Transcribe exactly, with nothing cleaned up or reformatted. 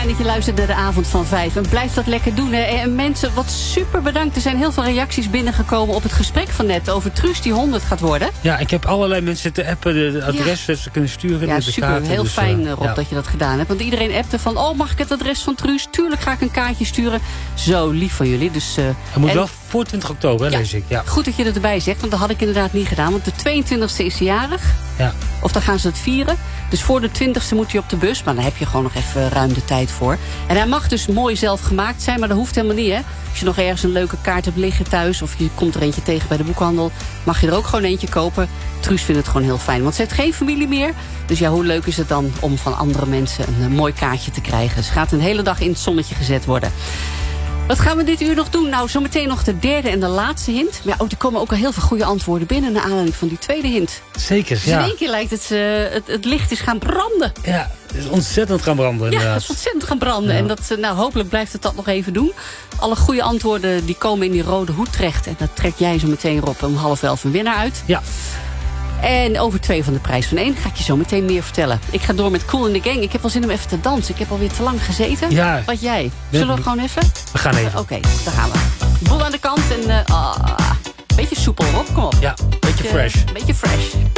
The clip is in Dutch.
fijn dat je luistert naar de avond van vijf. En blijf dat lekker doen. Hè. En mensen, wat super bedankt. Er zijn heel veel reacties binnengekomen op het gesprek van net over Truus die honderd gaat worden. Ja, ik heb allerlei mensen te appen, de, de adres ja. ze kunnen sturen. Ja, de super. kaarten, heel dus, fijn, uh, Rob, ja. dat je dat gedaan hebt. Want iedereen appte van, oh, mag ik het adres van Truus? Tuurlijk ga ik een kaartje sturen. Zo lief van jullie. Dus, uh, het moet en... wel voor twintig oktober, ja, lees ik. Ja. Goed dat je het erbij zegt, want dat had ik inderdaad niet gedaan. Want de tweeëntwintigste is ze jarig. Ja. Of dan gaan ze het vieren. Dus voor de twintigste moet hij op de bus. Maar daar heb je gewoon nog even ruim de tijd voor. En hij mag dus mooi zelf gemaakt zijn. Maar dat hoeft helemaal niet, hè. Als je nog ergens een leuke kaart hebt liggen thuis. Of je komt er eentje tegen bij de boekhandel. Mag je er ook gewoon eentje kopen. Truus vindt het gewoon heel fijn. Want ze heeft geen familie meer. Dus ja, hoe leuk is het dan om van andere mensen een, een mooi kaartje te krijgen. Ze gaat een hele dag in het zonnetje gezet worden. Wat gaan we dit uur nog doen? Nou, zometeen nog de derde en de laatste hint. Maar ja, oh, er komen ook al heel veel goede antwoorden binnen... naar aanleiding van die tweede hint. Zeker, dus ja. in één keer lijkt het, uh, het... Het licht is gaan branden. Ja, het is ontzettend gaan branden. Ja, inderdaad. het is ontzettend gaan branden. Ja. En dat, nou, hopelijk blijft het dat nog even doen. Alle goede antwoorden die komen in die rode hoed terecht. En dat trek jij zo meteen, Rob, om half elf een winnaar uit. Ja. En over twee van de prijs van één ga ik je zo meteen meer vertellen. Ik ga door met Cool in the Gang. Ik heb wel zin om even te dansen. Ik heb alweer te lang gezeten. Ja. Wat jij? Zullen we gewoon even? We gaan even. Oké, okay, daar gaan we. Boel aan de kant en uh, ah, beetje soepel, Rob. Kom op. Ja, beetje fresh. Beetje fresh.